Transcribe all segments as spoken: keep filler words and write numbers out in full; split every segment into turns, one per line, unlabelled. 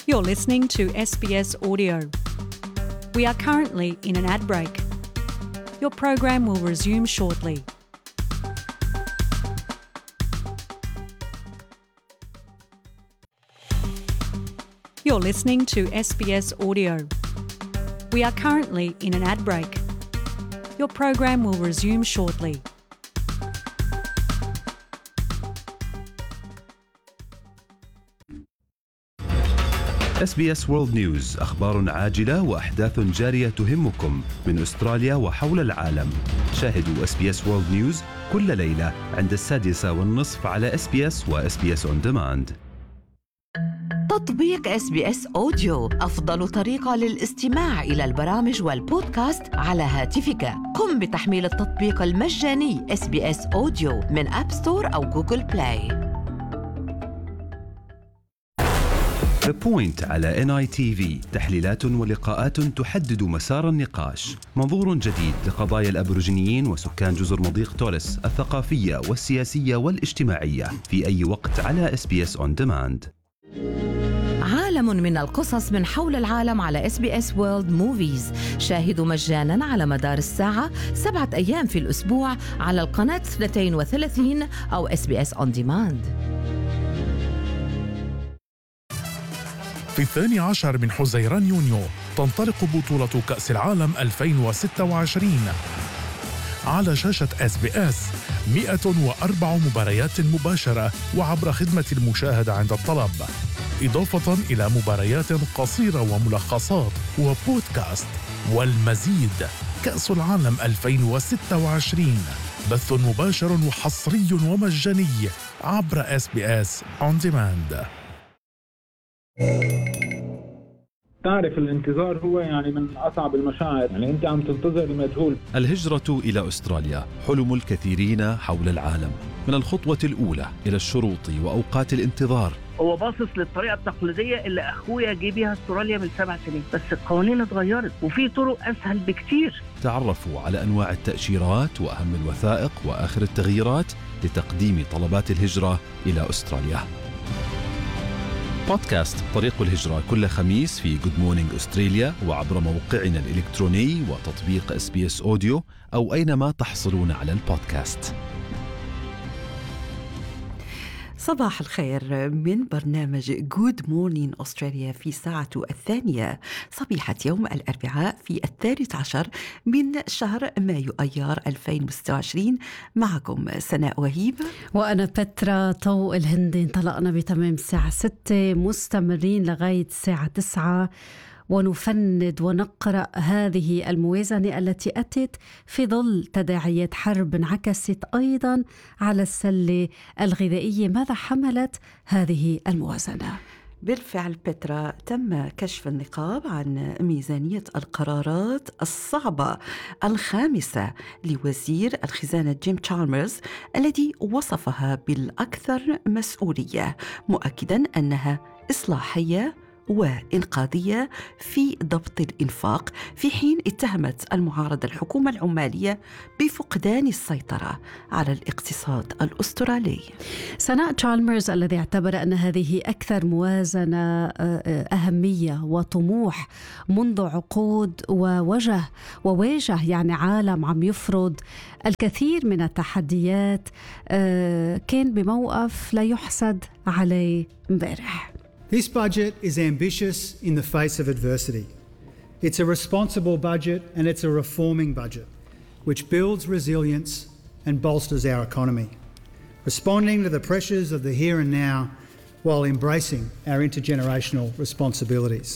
You're listening to S B S Audio. We are currently in an ad break. Your program will resume shortly. You're listening to S B S Audio. We are currently in an ad break. Your program will resume shortly.
إس بي إس World News، أخبار عاجلة وأحداث جارية تهمكم من أستراليا وحول العالم. شاهدوا إس بي إس World News كل ليلة عند السادسة والنصف على إس بي إس و إس بي إس On Demand.
تطبيق إس بي إس أوديو أفضل طريقة للاستماع إلى البرامج والبودكاست على هاتفك. قم بتحميل التطبيق المجاني إس بي إس أوديو من أب ستور أو جوجل بلاي.
The Point على إن آي تي في، تحليلات ولقاءات تحدد مسار النقاش، منظور جديد لقضايا الأبوريجينيين وسكان جزر مضيق توريس الثقافية والسياسية والاجتماعية في أي وقت على إس بي إس On Demand.
عالم من القصص من حول العالم على إس بي إس World Movies. شاهدوا مجاناً على مدار الساعة سبعة أيام في الأسبوع على القناة اثنتين وثلاثين أو إس بي إس On Demand.
في الثاني عشر من حزيران يونيو تنطلق بطولة كأس العالم ألفين وستة وعشرين على شاشة إس بي إس. مئة وأربع مباريات مباشرة وعبر خدمة المشاهدة عند الطلب، إضافة إلى مباريات قصيرة وملخصات وبودكاست والمزيد. كأس العالم ألفين وستة وعشرين بث مباشر وحصري ومجاني عبر إس بي إس On Demand.
تعرف الانتظار هو يعني من أصعب المشاعر، يعني أنت عم تنتظر المجهول.
الهجرة إلى أستراليا حلم الكثيرين حول العالم، من الخطوة الأولى إلى الشروط وأوقات الانتظار.
هو باصص للطريقة التقليدية اللي أخويا جه بيها أستراليا من سبع سنين، بس القوانين اتغيرت وفي طرق أسهل بكتير.
تعرفوا على أنواع التأشيرات وأهم الوثائق وآخر التغييرات لتقديم طلبات الهجرة إلى أستراليا. بودكاست طريق الهجرة كل خميس في Good Morning Australia وعبر موقعنا الإلكتروني وتطبيق إس بي إس أوديو أو أينما تحصلون على البودكاست.
صباح الخير من برنامج Good Morning Australia في ساعته الثانية صبيحة يوم الأربعاء في الثالث عشر من شهر مايو أيار ألفين وستة وعشرين. معكم سناء وهيب
وأنا بترا طوق الهندي. انطلقنا بتمام الساعة ستة، مستمرين لغاية الساعة تسعة ونفند ونقرأ هذه الموازنة التي أتت في ظل تداعيات حرب انعكست أيضا على السلة الغذائية. ماذا حملت هذه الموازنة؟
بالفعل بترا تم كشف النقاب عن ميزانية القرارات الصعبة الخامسة لوزير الخزانة جيم تشالمرز الذي وصفها بالأكثر مسؤولية، مؤكدا أنها إصلاحية وإنقاذية في ضبط الإنفاق، في حين اتهمت المعارضة الحكومة العمالية بفقدان السيطرة على الاقتصاد الأسترالي.
سناء تشالمرز الذي اعتبر أن هذه أكثر موازنة أهمية وطموح منذ عقود ووجه وواجه يعني عالم عم يفرض الكثير من التحديات، كان بموقف لا يحسد عليه امبارح.
This budget is ambitious in the face of adversity. It's a responsible budget and it's a reforming budget which builds resilience and bolsters our economy, responding to the pressures of the here and now while embracing our intergenerational responsibilities.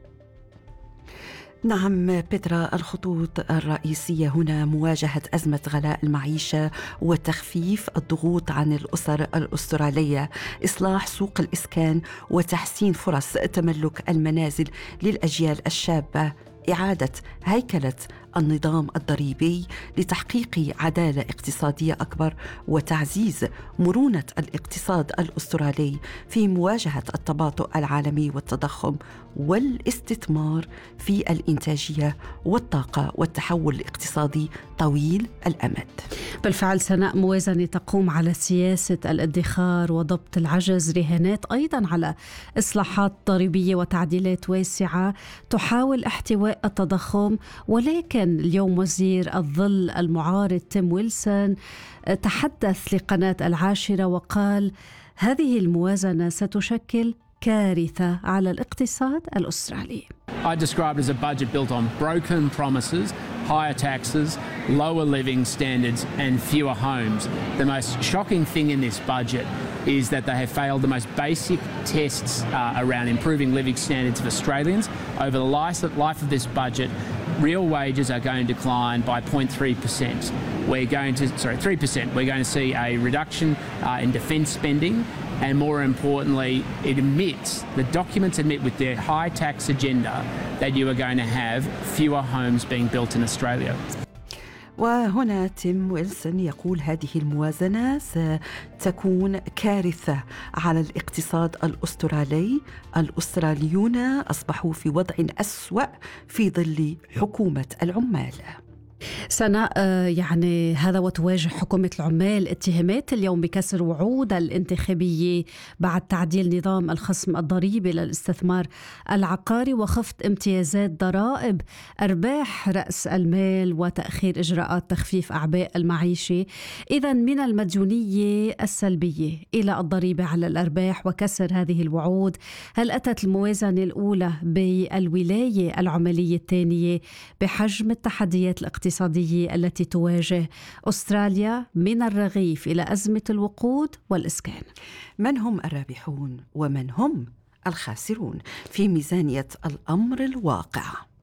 نعم بترا، الخطوط الرئيسية هنا مواجهة أزمة غلاء المعيشة وتخفيف الضغوط عن الأسر الأسترالية، إصلاح سوق الإسكان وتحسين فرص تملك المنازل للأجيال الشابة، إعادة هيكلة النظام الضريبي لتحقيق عدالة اقتصادية أكبر وتعزيز مرونة الاقتصاد الأسترالي في مواجهة التباطؤ العالمي والتضخم والاستثمار في الإنتاجية والطاقة والتحول الاقتصادي طويل الأمد.
بالفعل سناء، موازنة تقوم على سياسة الادخار وضبط العجز، رهانات أيضا على إصلاحات ضريبية وتعديلات واسعة تحاول احتواء التضخم. ولكن اليوم وزير الظل المعارض تيم ويلسون تحدث لقناة العاشرة وقال هذه الموازنة ستشكل كارثة على الاقتصاد الأسترالي.
I describe it as a budget built on broken promises, higher taxes, lower living standards and fewer homes. The most shocking thing in this budget is that they have failed the most basic tests uh, around improving living standards of Australians. Over the life of, life of this budget, real wages are going to decline by zero point three percent. We're going to, sorry, three percent. We're going to see a reduction uh, in defence spending. And more importantly, it admits, the documents admit with their high tax agenda that you are going to have fewer homes being built in Australia.
وهنا تيم ويلسون يقول هذه الموازنة ستكون كارثة على الاقتصاد الأسترالي. الأستراليون أصبحوا في وضع أسوأ في ظل حكومة العمال.
سناء، يعني هذا وتواجه حكومة العمال اتهامات اليوم بكسر وعود الانتخابية بعد تعديل نظام الخصم الضريبي للاستثمار العقاري وخفض امتيازات ضرائب أرباح رأس المال وتأخير إجراءات تخفيف أعباء المعيشة. إذن من المديونية السلبية إلى الضريبة على الأرباح وكسر هذه الوعود، هل أتت الموازنة الأولى بالولاية العمالية الثانية بحجم التحديات الاقتصادية التي تواجه أستراليا من الرغيف إلى أزمة الوقود والإسكان؟
من هم الرابحون ومن هم الخاسرون في ميزانية الأمر الواقع؟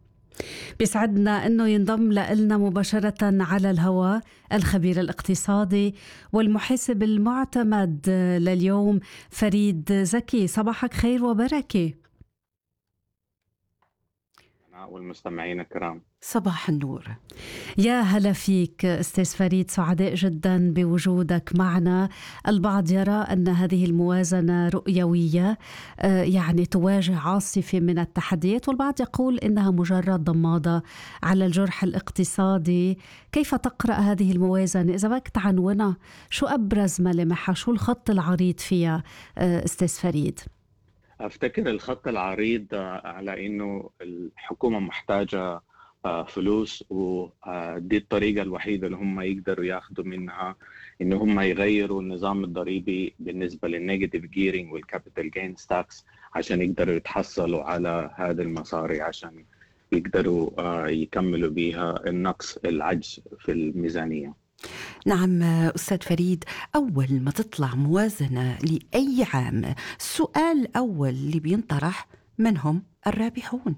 بيسعدنا أنه ينضم لنا مباشرة على الهواء الخبير الاقتصادي والمحاسب المعتمد لليوم فريد زكي. صباحك خير وبركة.
والمستمعين الكرام
صباح النور.
يا هلا فيك أستاذ فريد، سعداء جدا بوجودك معنا. البعض يرى أن هذه الموازنة رؤيوية، يعني تواجه عاصفة من التحديات، والبعض يقول إنها مجرد ضمادة على الجرح الاقتصادي. كيف تقرأ هذه الموازنة؟ إذا بدك تعنونها، شو أبرز ملامحها؟ شو الخط العريض فيها أستاذ فريد؟
أفتكر الخط العريض على إنه الحكومة محتاجة فلوس، ودي الطريقة الوحيدة اللي هم يقدروا ياخدوا منها إنه هم يغيروا النظام الضريبي بالنسبة للنيجاتيف جيرينج والكابيتال جينز تاكس عشان يقدروا يتحصلوا على هذا المصاري، عشان يقدروا يكملوا بها النقص العجز في الميزانية.
نعم أستاذ فريد، أول ما تطلع موازنة لأي عام، السؤال الأول اللي بينطرح من هم الرابحون؟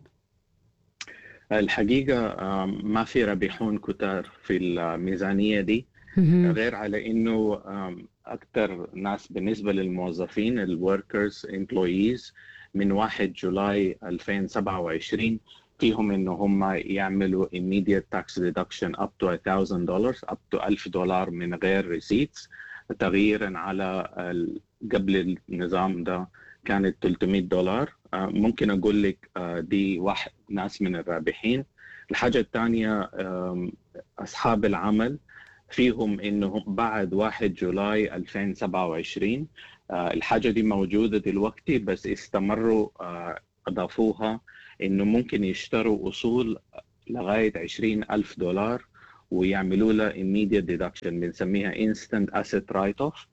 الحقيقة ما في رابحون كتار في الميزانية دي، غير على إنه أكثر ناس بالنسبة للموظفين الوركرز employees من واحد جولاي ألفين وسبعة وعشرين فيهم إنه هم يعملوا immediate tax reduction up to one thousand dollars up to ألف دولار من غير receipts، تغييرا على قبل النظام ده كانت ثلاثمية دولار. ممكن أقول لك دي واحد ناس من الرابحين. الحاجة الثانية أصحاب العمل فيهم إنه بعد واحد جولاي ألفين وسبعة وعشرين الحاجة دي موجودة دلوقتي، بس استمروا أضافوها إنه ممكن يشتروا أصول لغاية عشرين ألف دولار ويعملوا لها immediate deduction، بنسميها instant asset write-off.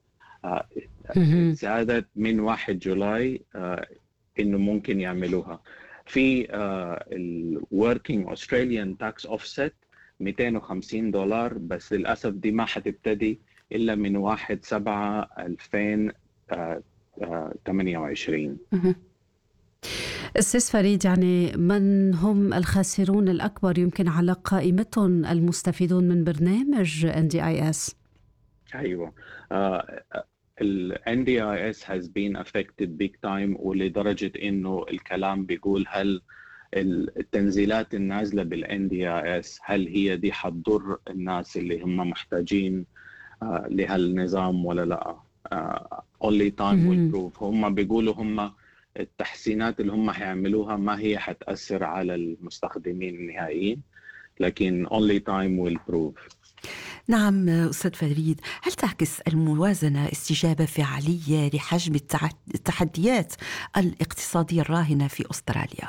زادت من واحد جولاي إنه ممكن يعملوها. في ال working Australian tax offset مئتين وخمسين دولار، بس للأسف دي ما حتبتدي إلا من واحد سبعة ألفين وثمانية وعشرين.
أستاذ فريد، يعني من هم الخاسرون الأكبر يمكن على قائمتهم المستفيدون من برنامج إن دي آي إس؟
أيوة، ال إن دي آي إس has been affected big time، ولدرجة إنه الكلام بيقول هل التنزيلات النازلة بالإن دي إيه إس هل هي دي حتضر الناس اللي هم محتاجين آه لهالنظام ولا لا؟ آه only time will prove. هم بيقولوا هم التحسينات اللي هم هيعملوها ما هي حتأثر على المستخدمين النهائيين، لكن only time will prove.
نعم أستاذ فريد، هل تعكس الموازنة استجابة فعلية لحجم التحديات الاقتصادية الراهنة في أستراليا؟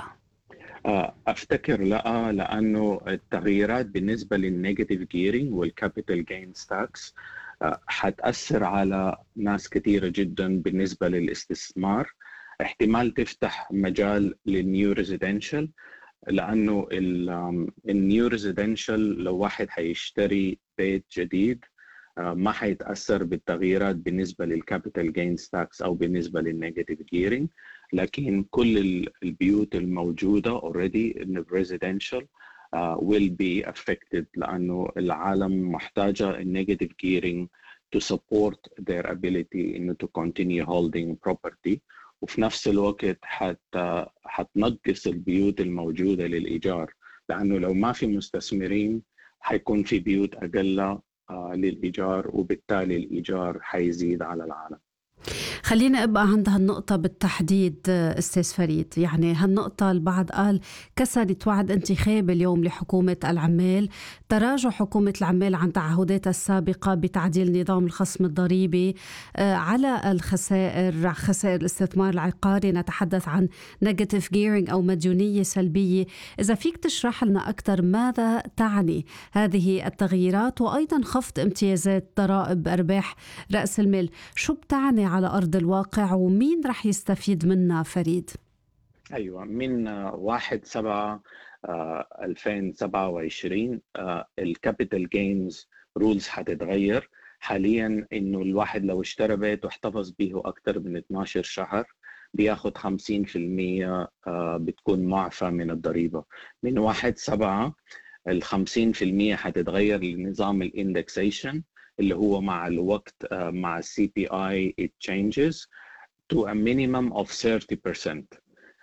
أفتكر لا، لأنه التغييرات بالنسبة للنيجاتيف جيرينج والكابيتال جينز تاكس حتأثر على ناس كثيرة جدا. بالنسبة للاستثمار احتمال تفتح مجال للنيو ريزيدنشال، لأنه النيو ريزيدنشال لو واحد حيشتري بيت جديد ما حيتأثر بالتغييرات بالنسبة للكابيتال جينز تاكس أو بالنسبة للنيجاتيف جيرينج، لكن كل البيوت الموجودة already in the residential uh, will be affected، لأنه العالم محتاجة النيجاتيف جيرينج to support their ability إنه to continue holding property، وفي نفس الوقت حتى حتنقص البيوت الموجودة للإيجار، لأنه لو ما في مستثمرين حيكون في بيوت أقل للإيجار، وبالتالي الإيجار حيزيد على العالم.
خلينا أبقى عند هالنقطة بالتحديد أستاذ فريد. يعني هالنقطة البعض قال كسرت وعد انتخابي اليوم لحكومة العمال، تراجع حكومة العمال عن تعهداتها السابقة بتعديل نظام الخصم الضريبي على الخسائر، خسائر الاستثمار العقاري، نتحدث عن نيجاتيف جيرينج أو مديونية سلبية. إذا فيك تشرح لنا أكثر ماذا تعني هذه التغييرات، وأيضا خفض امتيازات ضرائب أرباح رأس المال، شو بتعني على أرض الواقع ومين رح يستفيد منها فريد؟
أيوة، من واحد سبعة ألفين وسبعة وعشرين الكابيتال جينز رولز حتتغير. حاليا إنه الواحد لو اشترى بيت واحتفظ به أكثر من اثنا عشر شهر بياخد خمسين في المية بتكون معفى من الضريبة. من واحد سبعة الخمسين في المية حتتغير لنظام الاندكسيشن اللي هو مع الوقت مع السي بي آي it changes to a minimum of thirty percent.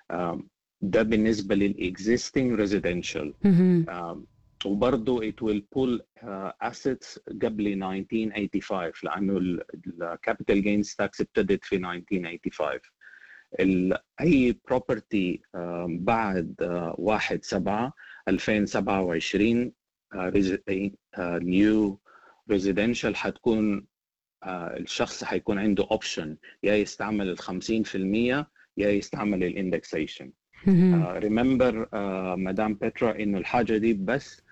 ده بالنسبة للexisting residential. وبرضه it will pull uh, assets قبل nineteen eighty-five، لأنه ال capital gains tax ابتدت في nineteen eighty-five. أي property uh, بعد uh, واحد سبعة ألفين وسبعة وعشرين uh, uh, new residential حتكون آه الشخص حيكون عنده اوبشن يا يستعمل ال خمسين في المية يا يستعمل الاندكسيشن. ريمبر مدام بيترا انه الحاجه دي بس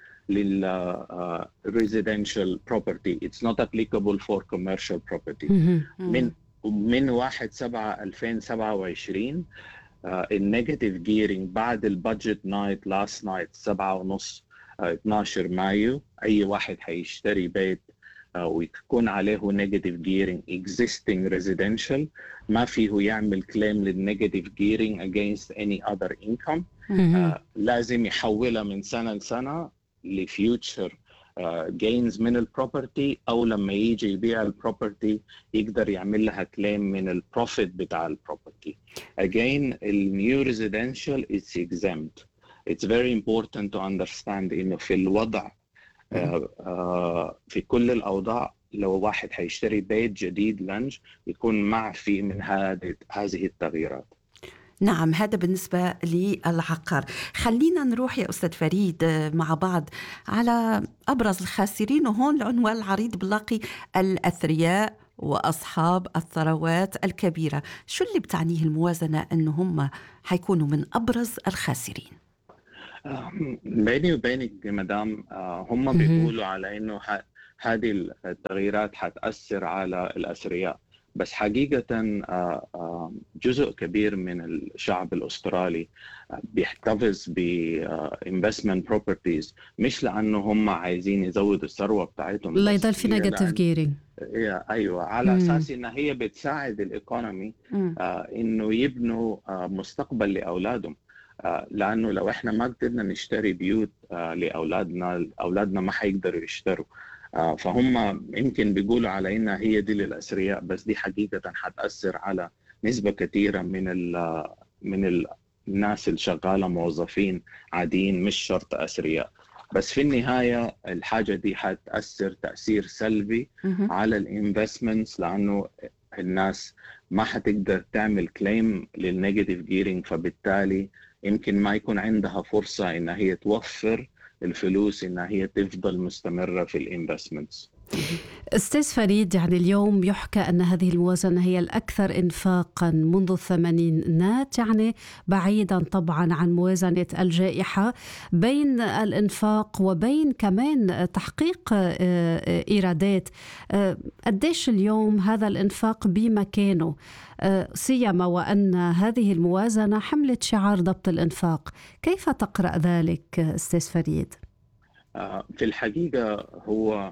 لل residential property, it's not applicable for commercial property. من من واحد سبعة ألفين وسبعة وعشرين النيجاتيف جيرينج بعد البادجت نايت لاست نايت سبعة ونص اثنا عشر مايو اي واحد حيشتري بيت uh, ويكون عليه نيجاتيف جيرينج existing residential ما فيه يعمل كليم للنيجاتيف جيرينج against any other income. uh, لازم يحولها من سنه لسنه لفيوتشر جينز من البروبرتي، او لما يجي يبيع البروبرتي يقدر يعمل لها كليم من البروفيت بتاع البروبرتي. Again, النيو residential is exempt. It's very important to understand إنه في الوضع uh, uh, في كل الأوضاع لو واحد حيشتري بيت جديد لنج يكون معفي من هذه هذه التغييرات.
نعم، هذا بالنسبة للعقار. خلينا نروح يا أستاذ فريد مع بعض على أبرز الخاسرين، وهون العنوان العريض بنلاقي الأثرياء وأصحاب الثروات الكبيرة. شو اللي بتعنيه الموازنة أنه هم حيكونوا من أبرز الخاسرين؟
بيني وبينك مدام هم بيقولوا على أنه هذه التغييرات حتأثر على الأثرياء، بس حقيقة جزء كبير من الشعب الأسترالي بيحتفظ بinvestment properties مش لأنه هم عايزين يزودوا الثروة بتاعتهم،
لا يضل في نيجاتيف جيرينج.
أيوة، على مم. أساس إن هي بتساعد الإيكونومي إنه يبنوا مستقبل لأولادهم. لأنه لو إحنا ما قدرنا نشتري بيوت لأولادنا، أولادنا ما حيقدروا يشتروا. فهم يمكن بيقولوا على إنها هي دي للأثرياء، بس دي حقيقة حتأثر على نسبة كثيرة من ال من ال الناس اللي شغالة موظفين عاديين مش شرط أثرياء. بس في النهاية الحاجة دي حتأثر تأثير سلبي على الانفستمنتس، لأنه الناس ما حتقدر تعمل كليم للنيجاتيف جيرينج، فبالتالي يمكن ما يكون عندها فرصة إن هي توفر الفلوس إن هي تفضل مستمرة في الانفستمنتس.
أستاذ فريد، يعني اليوم يحكى أن هذه الموازنة هي الأكثر إنفاقا منذ الثمانينات، يعني بعيدا طبعا عن موازنة الجائحة، بين الإنفاق وبين كمان تحقيق إيرادات. قديش اليوم هذا الإنفاق بمكانه، سيما وأن هذه الموازنة حملت شعار ضبط الإنفاق؟ كيف تقرأ ذلك أستاذ فريد؟
في الحقيقة هو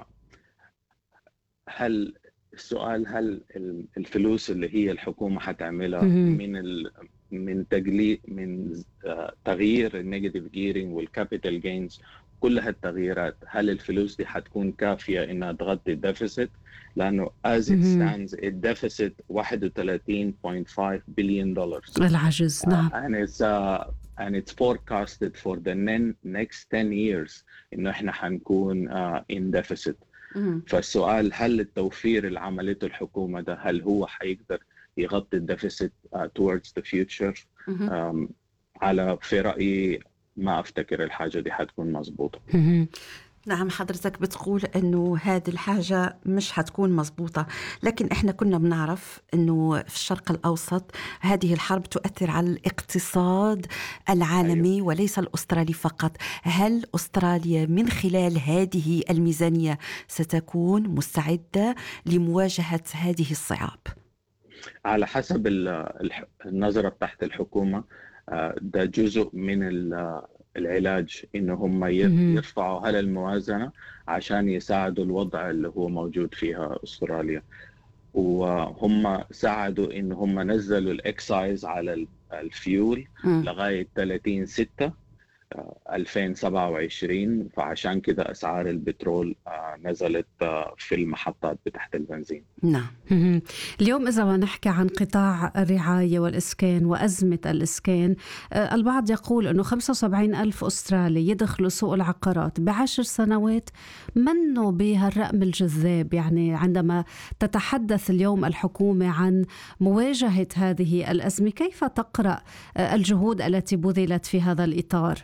هل السؤال هل الفلوس اللي هي الحكومة حتعملها من ال من تقليل من تغيير النيجاتيف جيرينج والكابيتال جينز، كل هالتغييرات، هل الفلوس دي حتكون كافية إنها تغطي الديفيسيت؟ لأنه as it stands الديفيسيت واحد وثلاثين فاصلة خمسة بليون دولار،
العجز. نعم.
uh, and it's uh, and it's forecasted for the next ten years إنه إحنا حنكون uh, in deficit. فالسؤال هل التوفير اللي عملته الحكومة ده هل هو حيقدر يغطي الديفيسيت uh, towards the future؟ um, على في رأيي ما أفتكر الحاجة دي حتكون مزبوطة.
نعم، حضرتك بتقول أنه هذه الحاجة مش حتكون مزبوطة، لكن إحنا كنا بنعرف أنه في الشرق الأوسط هذه الحرب تؤثر على الاقتصاد العالمي. أيوة. وليس الأسترالي فقط. هل أستراليا من خلال هذه الميزانية ستكون مستعدة لمواجهة هذه الصعاب؟
على حسب النظرة تحت الحكومة، ده جزء من العلاج إنه هم يرفعوا على الموازنة عشان يساعدوا الوضع اللي هو موجود فيها أستراليا. وهم ساعدوا إن هم نزلوا الإكسايز على الفيول لغاية ثلاثين ستة ألفين وسبعة وعشرين، فعشان كده أسعار البترول نزلت في المحطات بتاعت البنزين.
نعم. اليوم إذا ما نحكي عن قطاع الرعاية والإسكان وأزمة الإسكان، البعض يقول أنه خمسة وسبعين ألف أسترالي يدخلوا سوق العقارات بعشر سنوات منه بهالرقم الجذاب. يعني عندما تتحدث اليوم الحكومة عن مواجهة هذه الأزمة، كيف تقرأ الجهود التي بذلت في هذا الإطار؟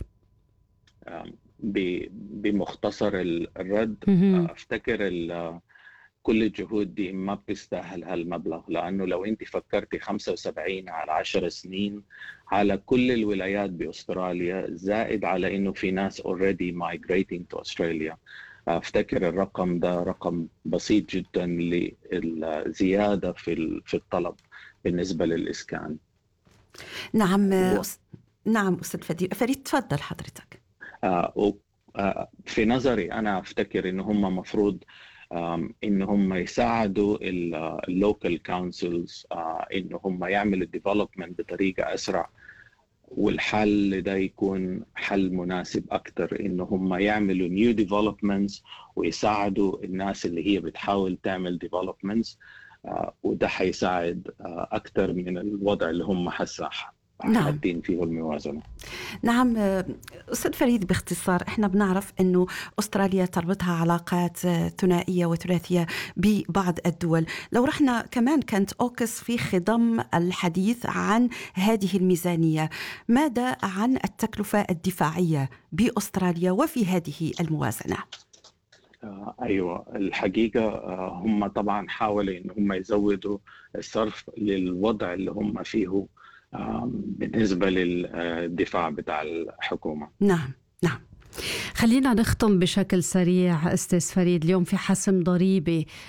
بمختصر الرد، أفتكر كل الجهود دي ما بتستاهل هالمبلغ، لأنه لو أنت فكرتي خمسة وسبعين على عشر سنين على كل الولايات بأستراليا، زائد على إنه في ناس already migrating to Australia، أفتكر الرقم ده رقم بسيط جدا للزيادة في في الطلب بالنسبة للإسكان.
نعم و... نعم أستاذ فريد، تفضل حضرتك.
آه آه في نظري أنا أفتكر إن هم مفروض إن هم يساعدوا اللوكال كونسلز إن هم يعملوا ديفلوبمنت بطريقة أسرع، والحل ده يكون حل مناسب أكتر، إن هم يعملوا نيو ديفلوبمنتس ويساعدوا الناس اللي هي بتحاول تعمل ديفلوبمنتس، وده حيساعد أكتر من الوضع اللي هم حسا حاطين فيه الموازنة.
نعم أستاذ فريد، باختصار احنا بنعرف أنه أستراليا تربطها علاقات ثنائية وثلاثية ببعض الدول. لو رحنا كمان كانت أوكس في خضم الحديث عن هذه الميزانية، ماذا عن التكلفة الدفاعية بأستراليا وفي هذه الموازنة؟
آه أيوة، الحقيقة آه هم طبعا حاولوا إن هم يزودوا الصرف للوضع اللي هم فيه بالنسبة للدفاع بتاع الحكومة.
نعم نعم.
خلينا نختم بشكل سريع أستاذ فريد. اليوم في حسم ضريبي